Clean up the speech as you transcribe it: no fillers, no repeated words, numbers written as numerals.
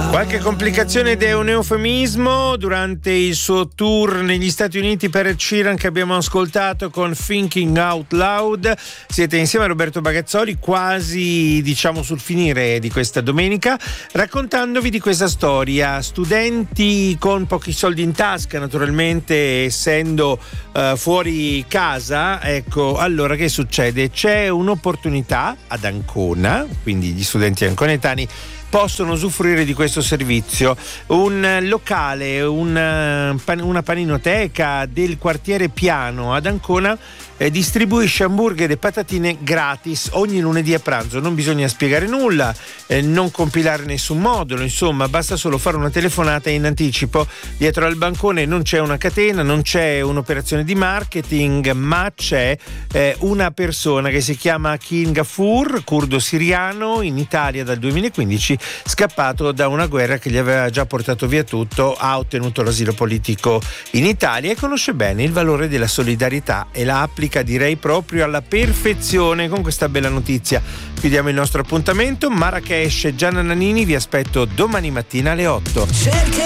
Qualche complicazione ed è un eufemismo durante il suo tour negli Stati Uniti per Ed Sheeran, che abbiamo ascoltato con Thinking Out Loud. Siete insieme a Roberto Bagazzoli, quasi diciamo sul finire di questa domenica, raccontandovi di questa storia. Studenti con pochi soldi in tasca, naturalmente, essendo fuori casa. Ecco, allora che succede? C'è un'opportunità ad Ancona, quindi gli studenti anconetani possono usufruire di questo servizio. Un locale, una paninoteca del quartiere Piano ad Ancona distribuisce hamburger e patatine gratis ogni lunedì a pranzo. Non bisogna spiegare nulla, non compilare nessun modulo, insomma basta solo fare una telefonata in anticipo. Dietro al bancone non c'è una catena, non c'è un'operazione di marketing, ma c'è una persona che si chiama King Ghafoor, curdo siriano, in Italia dal 2015, scappato da una guerra che gli aveva già portato via tutto, ha ottenuto l'asilo politico in Italia e conosce bene il valore della solidarietà e la applica, direi, proprio alla perfezione. Con questa bella notizia chiudiamo il nostro appuntamento. Marrakesh e Gianna Nannini vi aspetto domani mattina alle 8.